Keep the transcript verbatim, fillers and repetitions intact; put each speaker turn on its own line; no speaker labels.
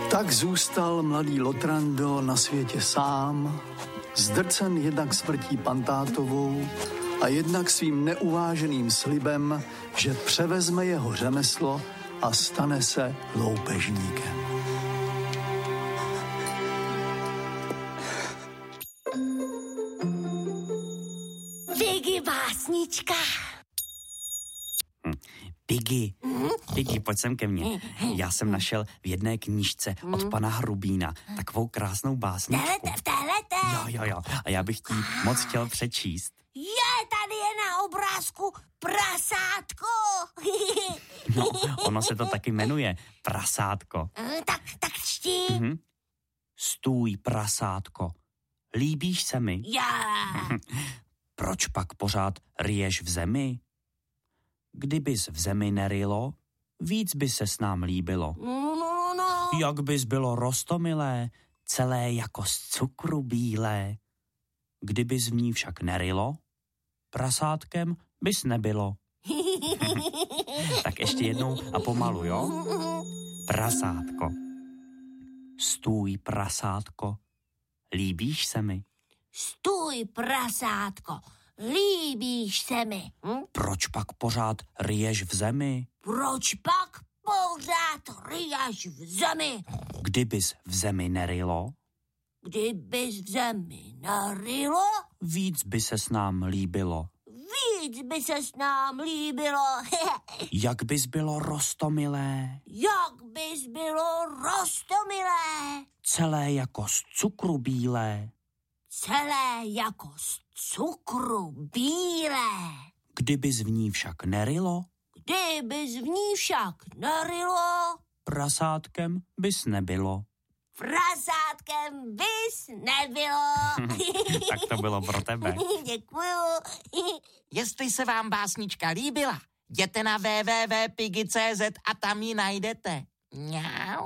Tak zůstal mladý Lotrando na světě sám, zdrcen jednak smrtí Pantátovou a jednak svým neuváženým slibem, že převezme jeho řemeslo a stane se loupežníkem.
Piggy básnička.
Piggy, Piggy, pojď sem ke mně. Já jsem našel v jedné knížce od pana Hrubína takovou krásnou básničku.
V téhlete?
Jo, jo, jo. A já bych ti moc chtěl přečíst.
Je, tady je na obrázku prasátko.
No, ono se to taky jmenuje prasátko.
Tak, tak čti.
Mhm. Stůj, prasátko, líbíš se mi?
Já.
Proč pak pořád ryješ v zemi? Kdybys v zemi nerylo, víc by se s nám líbilo.
No, no, no.
Jak bys bylo roztomilé, celé jako z cukru bílé. Kdybys v ní však nerylo, prasátkem bys nebylo. Tak ještě jednou a pomalu, jo? Prasátko. Stůj, prasátko, líbíš se mi?
Stůj, prasátko, líbíš se mi. Hm?
Proč pak pořád ryješ v zemi?
Proč pak pořád ryješ v zemi?
Kdybys v zemi nerylo,
Kdybys v zemi narylo,
víc by se s nám líbilo.
víc by se s nám líbilo.
Jak bys bylo roztomilé,
Jak bys bylo roztomilé,
celé jako z cukru bílé.
celé jako z cukru bílé.
Kdybys v ní však nerylo,
Kdybys v ní však narylo,
prasátkem bys nebylo.
prasátkem bys nebylo.
Tak to bylo pro tebe.
Děkuju.
Jestli se vám básnička líbila, jděte na w w w tečka piggy tečka c z a tam ji najdete. Mňau.